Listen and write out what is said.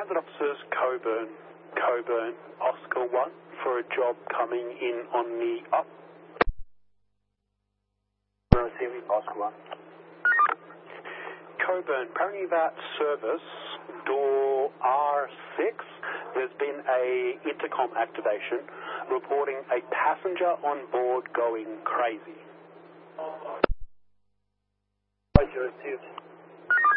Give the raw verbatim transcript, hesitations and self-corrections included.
Transit officers, Coburn, Coburn, Oscar one for a job coming in on the up. Receiving Oscar one. Coburn, apparently that service, door R six, there's been a intercom activation reporting a passenger on board going crazy. Roger, received.